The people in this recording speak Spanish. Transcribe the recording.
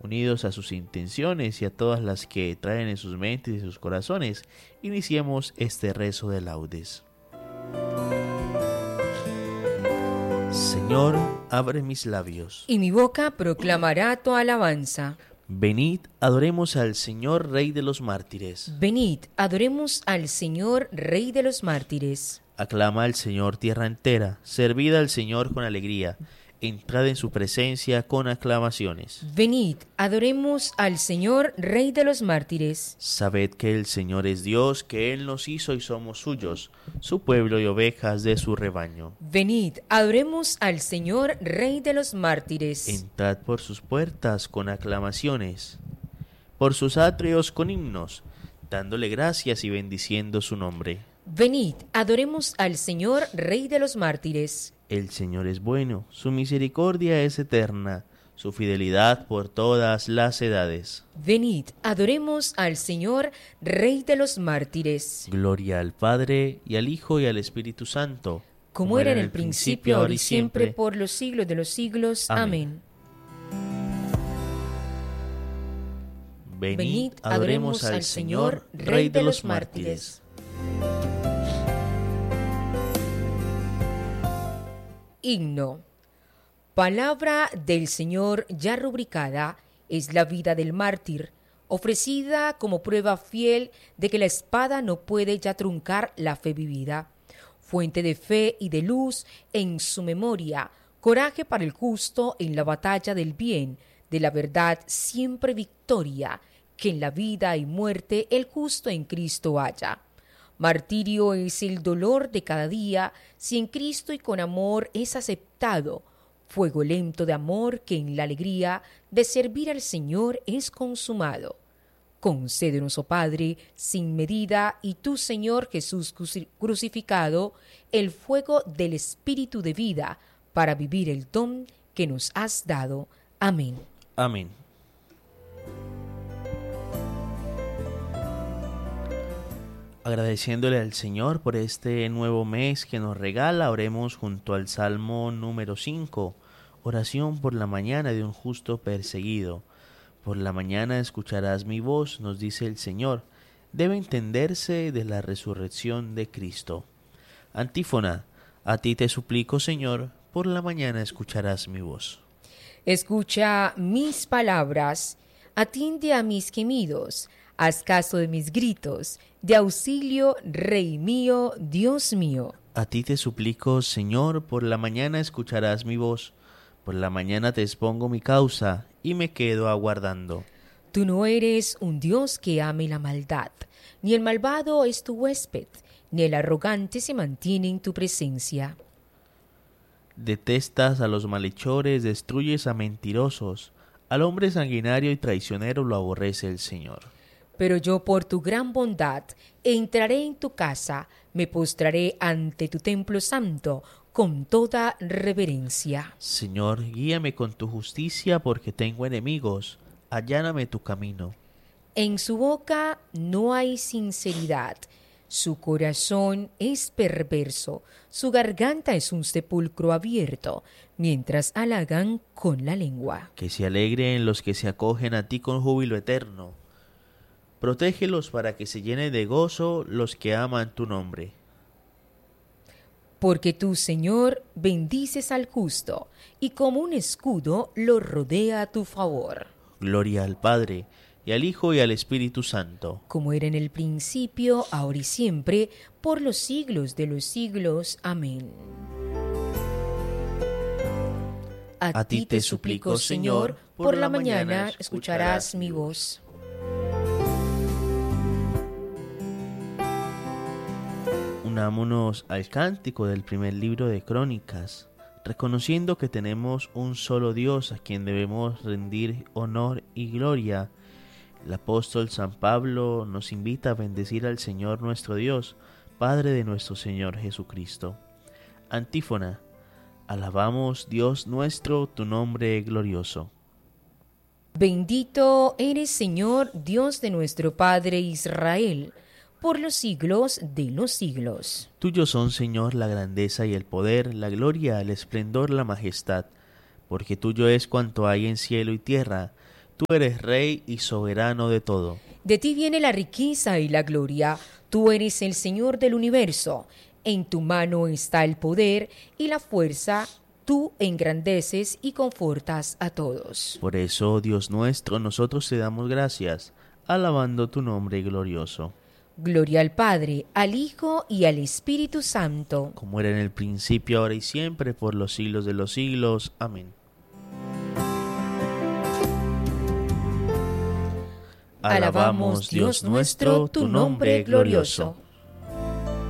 unidos a sus intenciones y a todas las que traen en sus mentes y sus corazones, iniciemos este rezo de laudes. Señor, abre mis labios, y mi boca proclamará tu alabanza. Venid, adoremos al Señor, Rey de los mártires. Venid, adoremos al Señor, Rey de los mártires. Aclama al Señor tierra entera, servid al Señor con alegría, entrad en su presencia con aclamaciones. Venid, adoremos al Señor, Rey de los mártires. Sabed que el Señor es Dios, que Él nos hizo y somos suyos, su pueblo y ovejas de su rebaño. Venid, adoremos al Señor, Rey de los mártires. Entrad por sus puertas con aclamaciones, por sus atrios con himnos, dándole gracias y bendiciendo su nombre. Venid, adoremos al Señor, Rey de los mártires. El Señor es bueno, su misericordia es eterna, su fidelidad por todas las edades. Venid, adoremos al Señor, Rey de los mártires. Gloria al Padre, y al Hijo, y al Espíritu Santo. Como era en el principio, ahora y siempre, por los siglos de los siglos. Amén. Venid, adoremos al Señor, Rey de los mártires. Himno. Palabra del Señor ya rubricada es la vida del mártir, ofrecida como prueba fiel de que la espada no puede ya truncar la fe vivida. Fuente de fe y de luz en su memoria, coraje para el justo en la batalla del bien, de la verdad siempre victoria, que en la vida y muerte el justo en Cristo haya. Martirio es el dolor de cada día, si en Cristo y con amor es aceptado. Fuego lento de amor que en la alegría de servir al Señor es consumado. Concédenos, oh Padre, sin medida, y tú, Señor Jesús crucificado, el fuego del Espíritu de vida, para vivir el don que nos has dado. Amén. Amén. Agradeciéndole al Señor por este nuevo mes que nos regala, oremos junto al Salmo número 5, oración por la mañana de un justo perseguido. Por la mañana escucharás mi voz, nos dice el Señor, debe entenderse de la resurrección de Cristo. Antífona, a ti te suplico, Señor, por la mañana escucharás mi voz. Escucha mis palabras, atiende a mis gemidos, haz caso de mis gritos, de auxilio, Rey mío, Dios mío. A ti te suplico, Señor, por la mañana escucharás mi voz, por la mañana te expongo mi causa, y me quedo aguardando. Tú no eres un Dios que ame la maldad, ni el malvado es tu huésped, ni el arrogante se mantiene en tu presencia. Detestas a los malhechores, destruyes a mentirosos, al hombre sanguinario y traicionero lo aborrece el Señor. Pero yo por tu gran bondad entraré en tu casa, me postraré ante tu templo santo con toda reverencia. Señor, guíame con tu justicia porque tengo enemigos, alláname tu camino. En su boca no hay sinceridad, su corazón es perverso, su garganta es un sepulcro abierto, mientras halagan con la lengua. Que se alegren los que se acogen a ti con júbilo eterno. Protégelos para que se llenen de gozo los que aman tu nombre. Porque tú, Señor, bendices al justo, y como un escudo lo rodea a tu favor. Gloria al Padre, y al Hijo, y al Espíritu Santo. Como era en el principio, ahora y siempre, por los siglos de los siglos. Amén. A ti te suplico, Señor, por la mañana escucharás mi voz. Unámonos al cántico del primer libro de Crónicas, reconociendo que tenemos un solo Dios a quien debemos rendir honor y gloria. El apóstol San Pablo nos invita a bendecir al Señor nuestro Dios, Padre de nuestro Señor Jesucristo. Antífona, alabamos Dios nuestro, tu nombre glorioso. Bendito eres, Señor, Dios de nuestro Padre Israel, por los siglos de los siglos. Tuyo son, Señor, la grandeza y el poder, la gloria, el esplendor, la majestad, porque tuyo es cuanto hay en cielo y tierra. Tú eres Rey y soberano de todo. De ti viene la riqueza y la gloria. Tú eres el Señor del universo. En tu mano está el poder y la fuerza. Tú engrandeces y confortas a todos. Por eso, Dios nuestro, nosotros te damos gracias, alabando tu nombre glorioso. Gloria al Padre, al Hijo y al Espíritu Santo. Como era en el principio, ahora y siempre, por los siglos de los siglos. Amén. Alabamos, Dios nuestro, tu nombre glorioso.